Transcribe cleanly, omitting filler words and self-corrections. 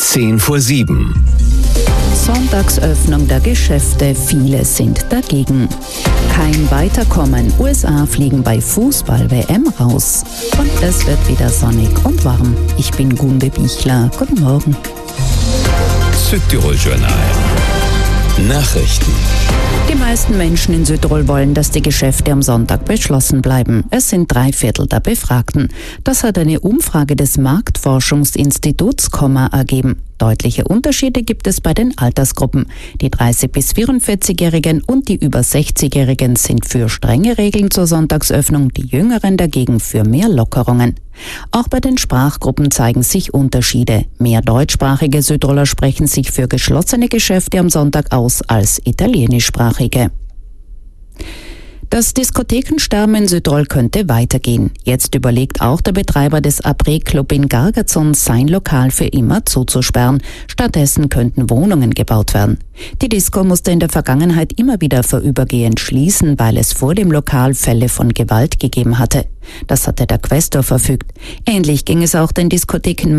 6:10. Sonntagsöffnung der Geschäfte, viele sind dagegen. Kein Weiterkommen, USA fliegen bei Fußball-WM raus. Und es wird wieder sonnig und warm. Ich bin Gunde Bichler, guten Morgen. Südtirol Journal. Nachrichten. Die meisten Menschen in Südtirol wollen, dass die Geschäfte am Sonntag geschlossen bleiben. Es sind 3/4 der Befragten. Das hat eine Umfrage des Marktforschungsinstituts Comma ergeben. Deutliche Unterschiede gibt es bei den Altersgruppen. Die 30- bis 44-Jährigen und die über 60-Jährigen sind für strenge Regeln zur Sonntagsöffnung, die Jüngeren dagegen für mehr Lockerungen. Auch bei den Sprachgruppen zeigen sich Unterschiede. Mehr deutschsprachige Südtiroler sprechen sich für geschlossene Geschäfte am Sonntag aus als italienischsprachige. Das Diskothekensterben in Südtirol könnte weitergehen. Jetzt überlegt auch der Betreiber des Après-Club in Gargarzon, sein Lokal für immer zuzusperren. Stattdessen könnten Wohnungen gebaut werden. Die Disco musste in der Vergangenheit immer wieder vorübergehend schließen, weil es vor dem Lokal Fälle von Gewalt gegeben hatte. Das hatte der Quästor verfügt. Ähnlich ging es auch den Diskotheken